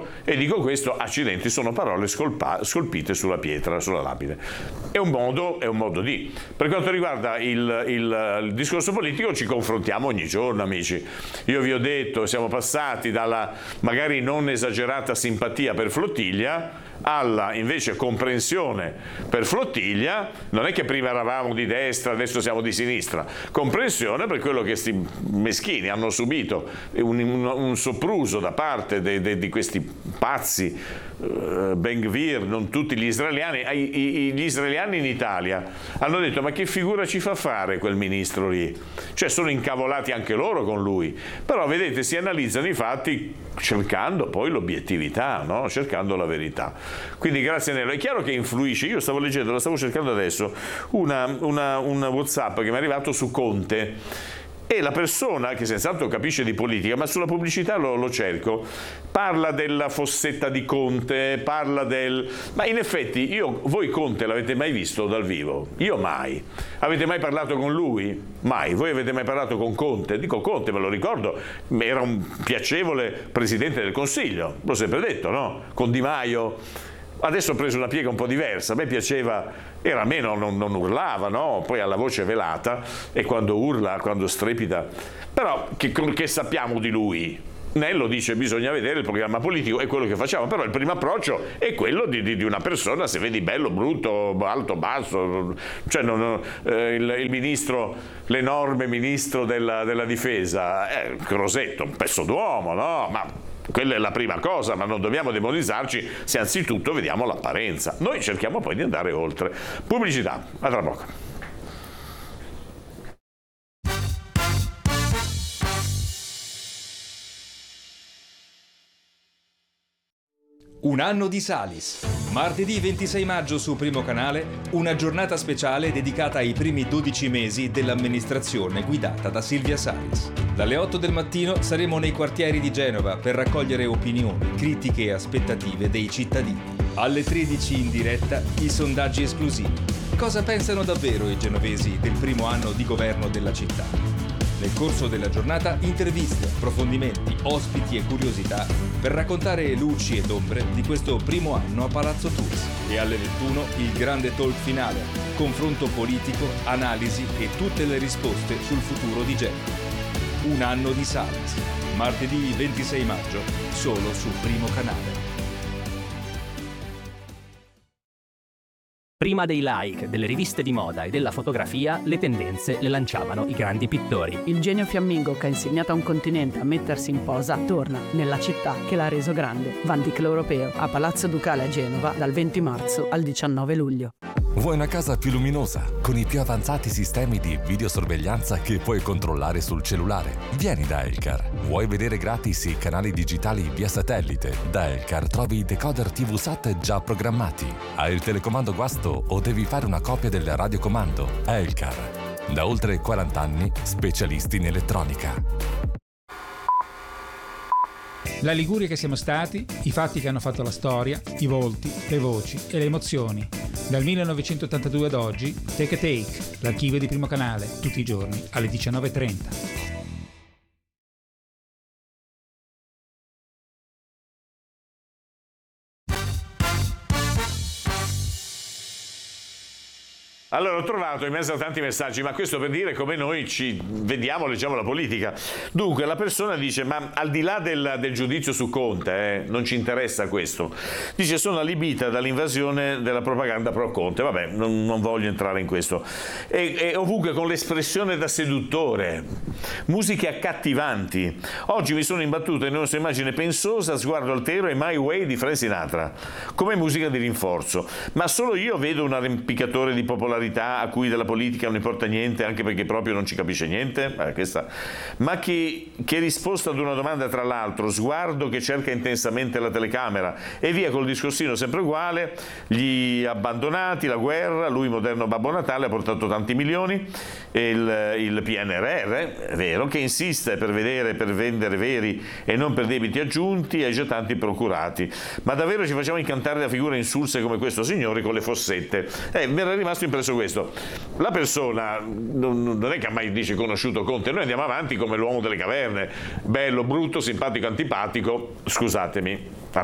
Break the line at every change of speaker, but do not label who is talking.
e dico questo, accidenti, sono parole scolpite sulla pietra, sulla lapide. È un modo di. Per quanto riguarda il discorso politico, ci confrontiamo ogni giorno, amici. Io vi ho detto, siamo passati dalla magari non esagerata simpatia per Flottiglia alla invece comprensione per Flottiglia. Non è che prima eravamo di destra, adesso siamo di sinistra. Comprensione per quello che sti meschini hanno subito, un sopruso da parte di questi pazzi, Ben Gvir, non tutti gli israeliani. Gli israeliani in Italia hanno detto: ma che figura ci fa fare quel ministro lì? Cioè sono incavolati anche loro con lui. Però vedete, si analizzano i fatti cercando poi l'obiettività, no? Cercando la verità. Quindi grazie Nello. È chiaro che influisce. Io stavo leggendo, la stavo cercando adesso, un WhatsApp che mi è arrivato su Conte. E la persona, che senz'altro capisce di politica, ma sulla pubblicità lo cerco, parla della fossetta di Conte, ma in effetti voi Conte l'avete mai visto dal vivo? Io mai. Avete mai parlato con lui? Mai. Voi avete mai parlato con Conte? Dico Conte, me lo ricordo, era un piacevole Presidente del Consiglio, l'ho sempre detto, no? Con Di Maio. Adesso ho preso una piega un po' diversa, a me piaceva, era meno, non urlava, no? Poi ha la voce velata e quando urla, quando strepita. Però che sappiamo di lui? Nello dice: bisogna vedere il programma politico, è quello che facciamo, però il primo approccio è quello di una persona, se vedi bello, brutto, alto, basso, cioè il ministro, l'enorme ministro della difesa, Crosetto, un pezzo d'uomo, no? Ma quella è la prima cosa, ma non dobbiamo demonizzarci se anzitutto vediamo l'apparenza. Noi cerchiamo poi di andare oltre. Pubblicità, a tra poco.
Un anno di Salis. Martedì 26 maggio su Primo Canale, una giornata speciale dedicata ai primi 12 mesi dell'amministrazione guidata da Silvia Salis. Dalle 8 del mattino saremo nei quartieri di Genova per raccogliere opinioni, critiche e aspettative dei cittadini. Alle 13 in diretta i sondaggi esclusivi. Cosa pensano davvero i genovesi del primo anno di governo della città? Nel corso della giornata interviste, approfondimenti, ospiti e curiosità per raccontare luci ed ombre di questo primo anno a Palazzo Tours. E alle 21 il grande talk finale, confronto politico, analisi e tutte le risposte sul futuro di Genova. Un anno di Salis, martedì 26 maggio, solo su Primo Canale.
Prima dei like, delle riviste di moda e della fotografia, le tendenze le lanciavano i grandi pittori.
Il genio fiammingo che ha insegnato a un continente a mettersi in posa torna nella città che l'ha reso grande. Van Dyck l'Europeo, a Palazzo Ducale a Genova, dal 20 marzo al 19 luglio.
Vuoi una casa più luminosa, con i più avanzati sistemi di videosorveglianza che puoi controllare sul cellulare? Vieni da Elcar. Vuoi vedere gratis i canali digitali via satellite? Da Elcar trovi i decoder TV SAT già programmati. Hai il telecomando guasto o devi fare una copia del radiocomando? Elcar. Da oltre 40 anni, specialisti in elettronica.
La Liguria che siamo stati, i fatti che hanno fatto la storia, i volti, le voci e le emozioni. Dal 1982 ad oggi, Take a Take, l'archivio di Primo Canale, tutti i giorni alle 19:30.
Allora, ho trovato in mezzo a tanti messaggi, ma questo per dire come noi ci vediamo, leggiamo la politica. Dunque, la persona dice: ma al di là del giudizio su Conte, non ci interessa questo. Dice: sono allibita dall'invasione della propaganda pro Conte. Vabbè, non voglio entrare in questo. E ovunque con l'espressione da seduttore, musiche accattivanti. Oggi mi sono imbattuto in una sua immagine pensosa, sguardo altero e My Way di Frank Sinatra, come musica di rinforzo. Ma solo io vedo un arrampicatore di popolarità a cui della politica non importa niente, anche perché proprio non ci capisce niente? Ma che risposta ad una domanda, tra l'altro, sguardo che cerca intensamente la telecamera e via col discorsino sempre uguale, gli abbandonati, la guerra, lui moderno Babbo Natale ha portato tanti milioni, e il PNRR, è vero, che insiste per vendere veri e non per debiti aggiunti ai già tanti procurati. Ma davvero ci facciamo incantare da figure insulse come questo signore con le fossette? Mi era rimasto impressionato questo. La persona non è che ha mai conosciuto Conte. Noi andiamo avanti come l'uomo delle caverne, bello, brutto, simpatico, antipatico. Scusatemi.